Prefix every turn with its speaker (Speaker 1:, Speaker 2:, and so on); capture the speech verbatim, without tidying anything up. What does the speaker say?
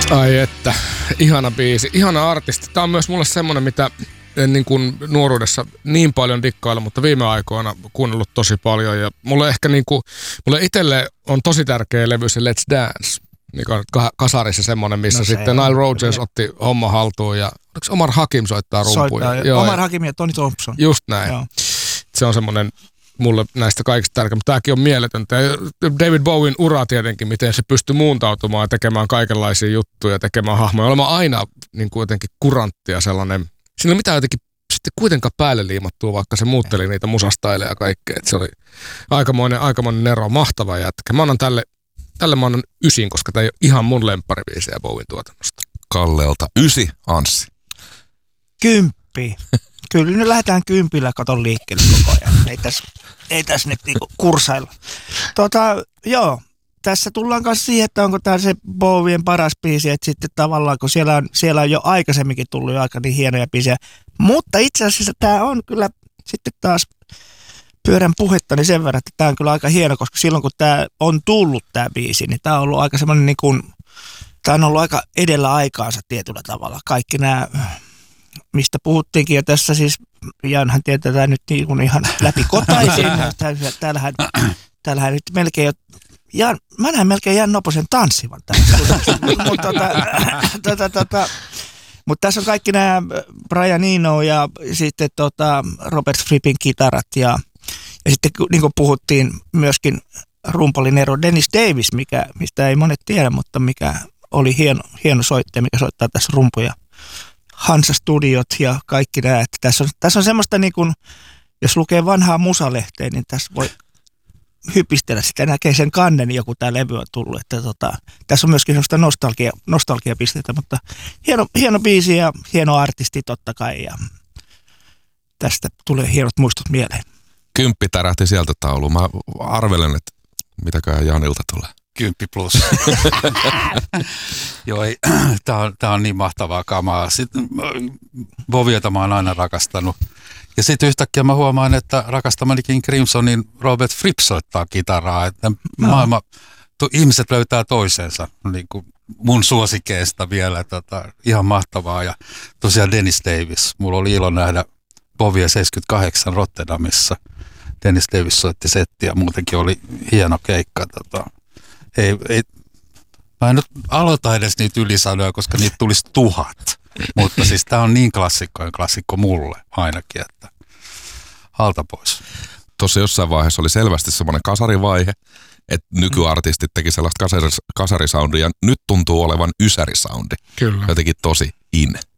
Speaker 1: Ai että, ihana biisi, ihana artisti. Tää on myös mulle semmonen, mitä en niin kuin nuoruudessa niin paljon dikkailla, mutta viime aikoina kuunnellut tosi paljon. Ja mulle ehkä niin kuin, mulle itselle on tosi tärkeä levy se Let's Dance, mikä on kasarissa semmonen, missä no se sitten Nile Rodgers otti homma haltuun ja oliko Omar Hakim soittaa rumpuja?
Speaker 2: Soittaa,
Speaker 1: Joo,
Speaker 2: Omar Hakim ja Tony Thompson.
Speaker 1: Just näin. Joo. Se on semmonen mulle näistä kaikista tärkeä, mutta tämäkin on mieletöntä. Ja David Bowien ura tietenkin, miten se pystyy muuntautumaan ja tekemään kaikenlaisia juttuja, tekemään hahmoja, olemaan aina niin kuin jotenkin kuranttia sellainen. Siinä ei ole mitään jotenkin sitten kuitenkaan päälle liimattua, vaikka se muutteli niitä musastaileja ja kaikkea. Et se oli aikamoinen, aikamoinen nero, mahtava jätkä. Mä annan tälle, tälle mä annan ysin, koska tämä ei ole ihan mun lempparibiisejä Bowien tuotannosta.
Speaker 3: Kallelta ysi, Anssi.
Speaker 2: Kymppi. Kyllä nyt lähdetään kympillä katon liikkeelle koko ajan. Ei tässä, ei tässä nyt niinku kursailla. Tota, joo, tässä tullaan kanssa siihen, että onko tämä se Bowien paras biisi, että sitten tavallaan, kun siellä on, siellä on jo aikaisemminkin tullut jo aika niin hienoja biisejä. Mutta itse asiassa tämä on kyllä sitten taas pyörän puhetta niin sen verran, että tämä on kyllä aika hieno, koska silloin kun tämä on tullut tämä biisi, niin tämä on ollut aika semmoinen niin kuin, tämä on ollut aika edellä aikaansa tietyllä tavalla. Kaikki nämä, mistä puhuttiinkin jo tässä siis, Janhan tietää nyt niin kuin ihan läpikotaisin. Täällähän, täällähän nyt melkein jo, Jan, mä näen melkein Jan Noposen tanssivan täällä. Mutta tota, tota, tota, Mutta tässä on kaikki nämä Brian Eno ja sitten tota Robert Frippin kitarat ja, ja sitten niin kuin puhuttiin myöskin rumpalin ero Dennis Davis, mikä, mistä ei monet tiedä, mutta mikä oli hieno, hieno soittaja, mikä soittaa tässä rumpuja. Hansa Studiot ja kaikki nämä. Että tässä, on, tässä on semmoista, niin kuin, jos lukee vanhaa musalehteä, niin tässä voi hypistellä sitä, näkee sen kannen, joku tämä levy on tullut. Että tota, tässä on myöskin semmoista nostalgia, nostalgiapisteitä, mutta hieno, hieno biisi ja hieno artisti totta kai. Ja tästä tulee hienot muistot mieleen.
Speaker 3: Kymppi tärähti sieltä tauluun. Mä arvelen, että mitäköhän Janilta tulee.
Speaker 4: Kymppi plus. Joo, tää on, tää on niin mahtavaa kamaa. Sitten Bovieta mä oon aina rakastanut. Ja sitten yhtäkkiä mä huomaan, että rakastamanikin Crimsonin Robert Fripp soittaa kitaraa. Että no. maailma, to, ihmiset löytää toisensa niin kuin mun suosikeista vielä. Tota, ihan mahtavaa. Ja tosiaan Dennis Davis. Mulla oli ilo nähdä Bovia seitsemänkymmentäkahdeksan Rotterdamissa. Dennis Davis soitti settiä. Muutenkin oli hieno keikka. Tota, ei, ei, mä en nyt aloita edes niitä ylisanoja, koska niitä tulisi tuhat. Mutta siis tää on niin klassikkojen klassikko mulle ainakin, että alta pois.
Speaker 3: Tuossa jossain vaiheessa oli selvästi semmoinen kasarivaihe, että nykyartistit teki sellaista kasari, kasarisoundia ja nyt tuntuu olevan ysärisoundi.
Speaker 1: Kyllä.
Speaker 3: Jotenkin tosi in.